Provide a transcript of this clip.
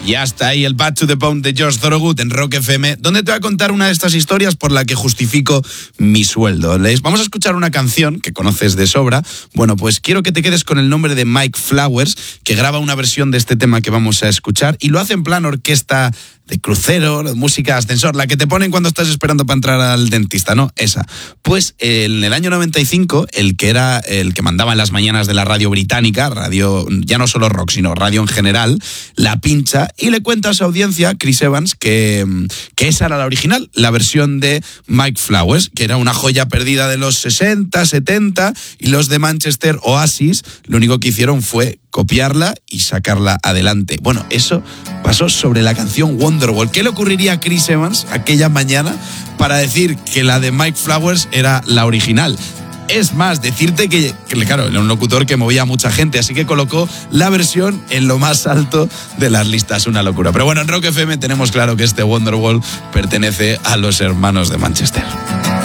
Y hasta ahí el Back to the Bone de Josh Thorogood en Rock FM, donde te voy a contar una de estas historias por la que justifico mi sueldo. Vamos a escuchar una canción que conoces de sobra. Bueno, pues quiero que te quedes con el nombre de Mike Flowers, que graba una versión de este tema que vamos a escuchar y lo hace en plan orquesta de crucero, de música ascensor, la que te ponen cuando estás esperando para entrar al dentista, ¿no? Esa. Pues en el año 95, el que mandaba en las mañanas de la radio británica, radio, ya no solo rock, sino radio en general, la pincha y le cuenta a su audiencia, Chris Evans, que esa era la original, la versión de Mike Flowers, que era una joya perdida de los 60, 70, y los de Manchester Oasis lo único que hicieron fue copiarla y sacarla adelante. Bueno, eso pasó sobre la canción Wonderwall. ¿Qué le ocurriría a Chris Evans aquella mañana para decir que la de Mike Flowers era la original? Es más, decirte que claro, era un locutor que movía a mucha gente, así que colocó la versión en lo más alto de las listas. Una locura. Pero bueno, en Rock FM tenemos claro que este Wonderwall pertenece a los hermanos de Manchester.